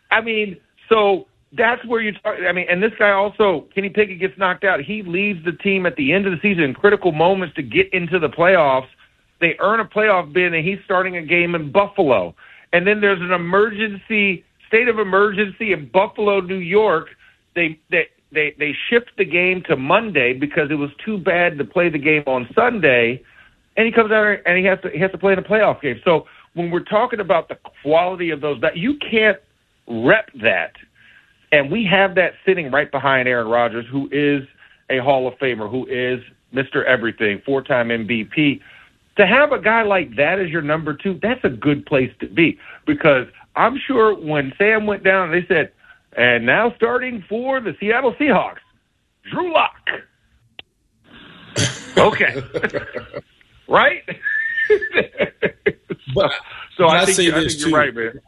I mean, so that's where you talk. I mean, and this guy also, Kenny Pickett gets knocked out. He leaves the team at the end of the season in critical moments to get into the playoffs. They earn a playoff bid, and he's starting a game in Buffalo. And then there's an state of emergency in Buffalo, New York. They shift the game to Monday because it was too bad to play the game on Sunday. And he comes out and he has to play in a playoff game. So when we're talking about the quality of those, you can't rep that. And we have that sitting right behind Aaron Rodgers, who is a Hall of Famer, who is Mr. Everything, 4-time MVP. To have a guy like that as your number two, that's a good place to be. Because I'm sure when Sam went down, they said, and now starting for the Seattle Seahawks, Drew Lock. Okay. Right? So I think you're right, man.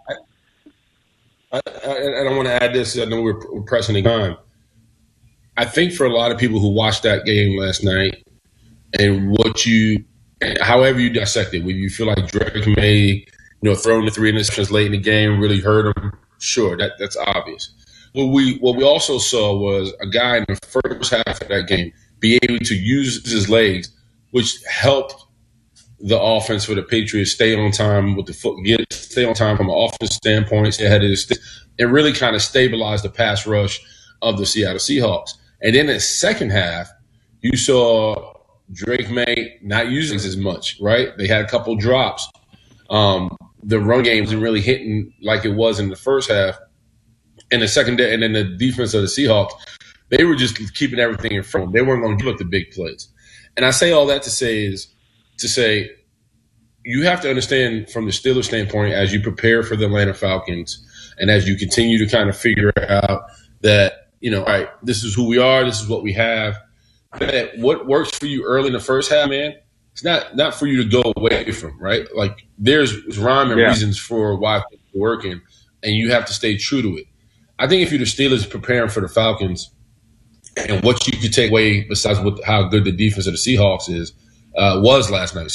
I don't want to add this. I know we're pressing the time. I think for a lot of people who watched that game last night and however you dissect it, when you feel like Drake May, throwing the 3 interceptions late in the game really hurt him, sure, that's obvious. What we also saw was a guy in the first half of that game be able to use his legs, which helped the offense for the Patriots stay on time with the foot, stay on time from an offense standpoint, stay ahead of and really kind of stabilize the pass rush of the Seattle Seahawks. And then in the second half, you saw Drake May not using as much, right? They had a couple drops. The run game wasn't really hitting like it was in the first half. In the second day, and then the defense of the Seahawks, they were just keeping everything in front. They weren't going to give up the big plays. And I say all that to say you have to understand from the Steelers standpoint, as you prepare for the Atlanta Falcons and as you continue to kind of figure out that, all right, this is who we are, this is what we have, that what works for you early in the first half, man, it's not for you to go away from, right? Like there's rhyme and reasons for why things are working, and you have to stay true to it. I think if you're the Steelers preparing for the Falcons and what you could take away besides how good the defense of the Seahawks was last night,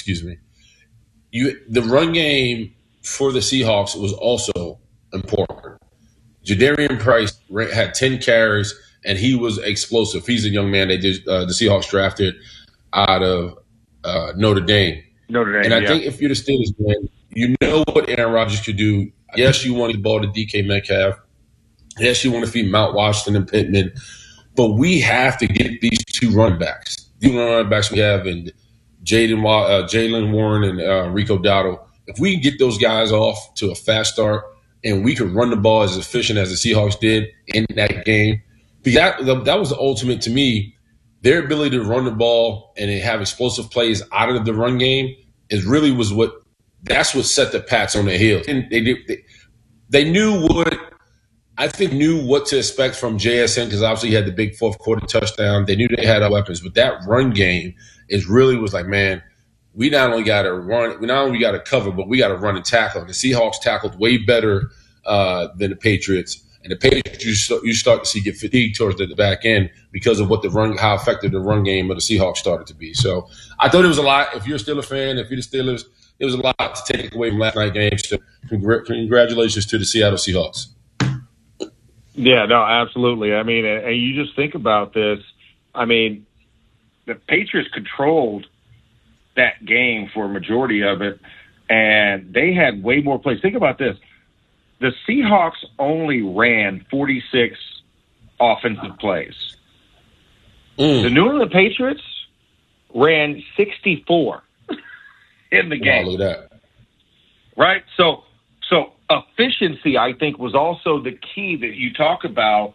the run game for the Seahawks was also important. Jadarian Price had 10 carries, and he was explosive. He's a young man the Seahawks drafted out of Notre Dame. And I think if you're the Steelers, man, you know what Aaron Rodgers could do. Yes, you want the ball to DK Metcalf. Yes, you want to feed Mount Washington and Pittman. But we have to get these two running backs. The running backs we have in Jaylen Warren and Rico Dowdle. If we can get those guys off to a fast start and we can run the ball as efficient as the Seahawks did in that game, because that was the ultimate to me. Their ability to run the ball and have explosive plays out of the run game was what set the Pats on their heels. And they knew what to expect from JSN because obviously he had the big fourth quarter touchdown. They knew they had our weapons, but that run game was like, man, we not only got to run, we not only got to cover, but we got to run and tackle. And the Seahawks tackled way better than the Patriots. And the Patriots, you start to see get fatigued towards the back end because of how effective the run game of the Seahawks started to be. So I thought it was a lot. If you're still a fan, if you're the Steelers, it was a lot to take away from last night's game. So congratulations to the Seattle Seahawks. Yeah, no, absolutely. I mean, and you just think about this. I mean, the Patriots controlled that game for a majority of it, and they had way more plays. Think about this. The Seahawks only ran 46 offensive plays. The New England Patriots ran 64 in the game. Look at that. Right? So efficiency, I think, was also the key that you talk about.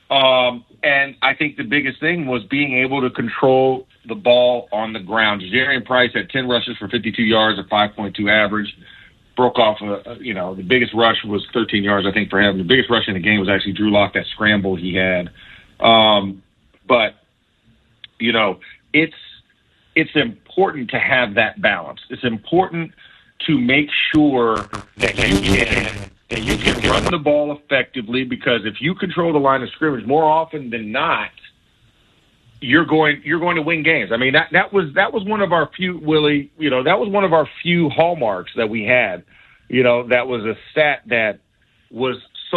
And I think the biggest thing was being able to control the ball on the ground. Jadarian Price had 10 rushes for 52 yards, a 5.2 average. Broke off, the biggest rush was 13 yards, I think, for him. The biggest rush in the game was actually Drew Lock, that scramble he had. But it's important to have that balance. It's important to make sure that you can run the ball effectively, because if you control the line of scrimmage more often than not, you're going to win games. I mean, that was one of our few, Willie, that was one of our few hallmarks that we had. That was a stat that was